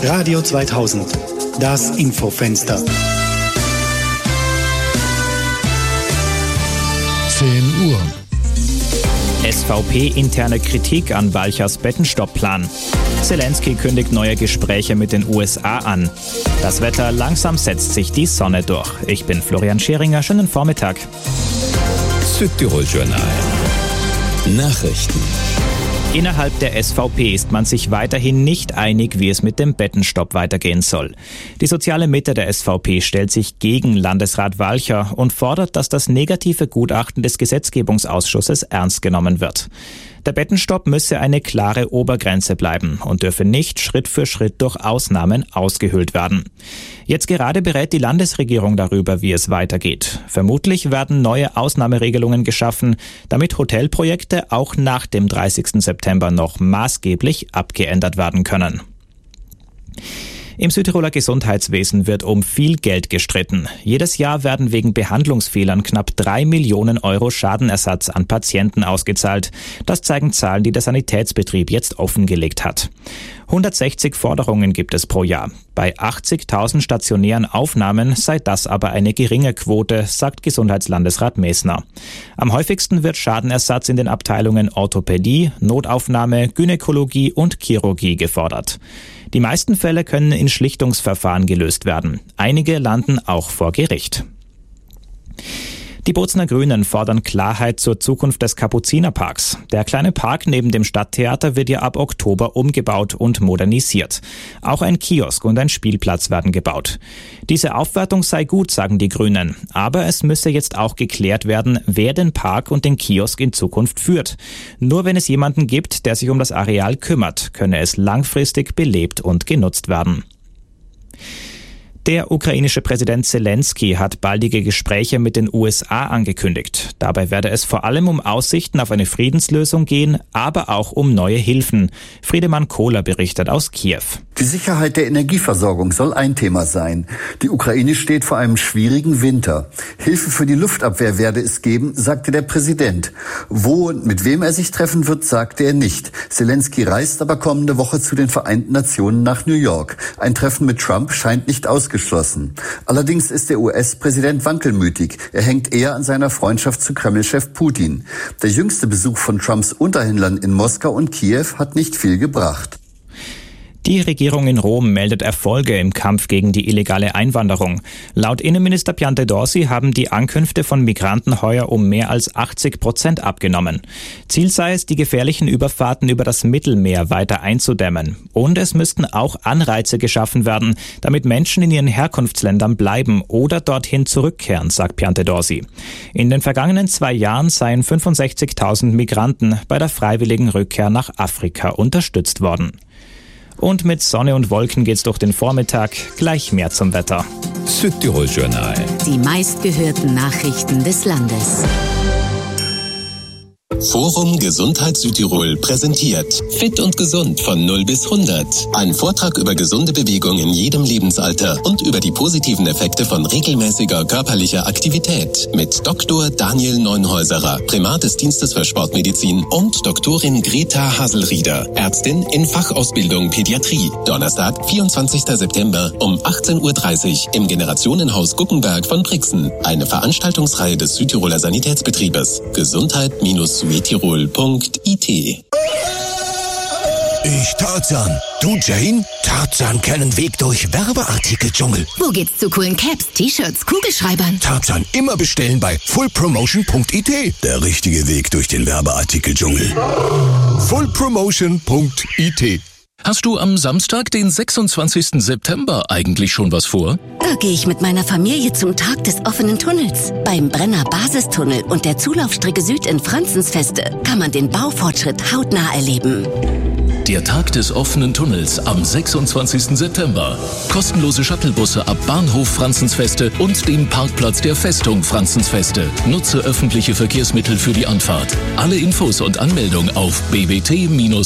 Radio 2000, das Infofenster. 10 Uhr. SVP-interne Kritik an Walchers Bettenstopp-Plan. Zelensky kündigt neue Gespräche mit den USA an. Das Wetter, langsam setzt sich die Sonne durch. Ich bin Florian Scheringer, schönen Vormittag. Südtirol-Journal. Nachrichten. Innerhalb der SVP ist man sich weiterhin nicht einig, wie es mit dem Bettenstopp weitergehen soll. Die soziale Mitte der SVP stellt sich gegen Landesrat Walcher und fordert, dass das negative Gutachten des Gesetzgebungsausschusses ernst genommen wird. Der Bettenstopp müsse eine klare Obergrenze bleiben und dürfe nicht Schritt für Schritt durch Ausnahmen ausgehöhlt werden. Jetzt gerade berät die Landesregierung darüber, wie es weitergeht. Vermutlich werden neue Ausnahmeregelungen geschaffen, damit Hotelprojekte auch nach dem 30. September noch maßgeblich abgeändert werden können. Im Südtiroler Gesundheitswesen wird um viel Geld gestritten. Jedes Jahr werden wegen Behandlungsfehlern knapp 3 Millionen Euro Schadenersatz an Patienten ausgezahlt. Das zeigen Zahlen, die der Sanitätsbetrieb jetzt offengelegt hat. 160 Forderungen gibt es pro Jahr. Bei 80.000 stationären Aufnahmen sei das aber eine geringe Quote, sagt Gesundheitslandesrat Mesner. Am häufigsten wird Schadenersatz in den Abteilungen Orthopädie, Notaufnahme, Gynäkologie und Chirurgie gefordert. Die meisten Fälle können in Schlichtungsverfahren gelöst werden. Einige landen auch vor Gericht. Die Bozner Grünen fordern Klarheit zur Zukunft des Kapuzinerparks. Der kleine Park neben dem Stadttheater wird ja ab Oktober umgebaut und modernisiert. Auch ein Kiosk und ein Spielplatz werden gebaut. Diese Aufwertung sei gut, sagen die Grünen. Aber es müsse jetzt auch geklärt werden, wer den Park und den Kiosk in Zukunft führt. Nur wenn es jemanden gibt, der sich um das Areal kümmert, könne es langfristig belebt und genutzt werden. Der ukrainische Präsident Zelensky hat baldige Gespräche mit den USA angekündigt. Dabei werde es vor allem um Aussichten auf eine Friedenslösung gehen, aber auch um neue Hilfen. Friedemann Kohler berichtet aus Kiew. Die Sicherheit der Energieversorgung soll ein Thema sein. Die Ukraine steht vor einem schwierigen Winter. Hilfe für die Luftabwehr werde es geben, sagte der Präsident. Wo und mit wem er sich treffen wird, sagte er nicht. Zelensky reist aber kommende Woche zu den Vereinten Nationen nach New York. Ein Treffen mit Trump scheint nicht ausgeschlossen. Allerdings ist der US-Präsident wankelmütig. Er hängt eher an seiner Freundschaft zu Kreml-Chef Putin. Der jüngste Besuch von Trumps Unterhändlern in Moskau und Kiew hat nicht viel gebracht. Die Regierung in Rom meldet Erfolge im Kampf gegen die illegale Einwanderung. Laut Innenminister Piantedosi haben die Ankünfte von Migranten heuer um mehr als 80% abgenommen. Ziel sei es, die gefährlichen Überfahrten über das Mittelmeer weiter einzudämmen. Und es müssten auch Anreize geschaffen werden, damit Menschen in ihren Herkunftsländern bleiben oder dorthin zurückkehren, sagt Piantedosi. In den vergangenen 2 Jahren seien 65.000 Migranten bei der freiwilligen Rückkehr nach Afrika unterstützt worden. Und mit Sonne und Wolken geht's durch den Vormittag. Gleich mehr zum Wetter. Südtirol-Journal. Die meistgehörten Nachrichten des Landes. Forum Gesundheit Südtirol präsentiert Fit und Gesund von 0 bis 100. Ein Vortrag über gesunde Bewegung in jedem Lebensalter und über die positiven Effekte von regelmäßiger körperlicher Aktivität mit Dr. Daniel Neunhäuserer, Primat des Dienstes für Sportmedizin und Doktorin Greta Haselrieder, Ärztin in Fachausbildung Pädiatrie. Donnerstag, 24. September um 18.30 Uhr im Generationenhaus Guckenberg von Brixen. Eine Veranstaltungsreihe des Südtiroler Sanitätsbetriebes. Gesundheit-südtirol.it. Ich Tarzan. Du Jane? Tarzan kennen Weg durch Werbeartikeldschungel. Wo geht's zu coolen Caps, T-Shirts, Kugelschreibern? Tarzan immer bestellen bei fullpromotion.it. Der richtige Weg durch den Werbeartikeldschungel. fullpromotion.it. Hast du am Samstag, den 26. September, eigentlich schon was vor? Da gehe ich mit meiner Familie zum Tag des offenen Tunnels. Beim Brenner Basistunnel und der Zulaufstrecke Süd in Franzensfeste kann man den Baufortschritt hautnah erleben. Der Tag des offenen Tunnels am 26. September. Kostenlose Shuttlebusse ab Bahnhof Franzensfeste und dem Parkplatz der Festung Franzensfeste. Nutze öffentliche Verkehrsmittel für die Anfahrt. Alle Infos und Anmeldung auf bbt-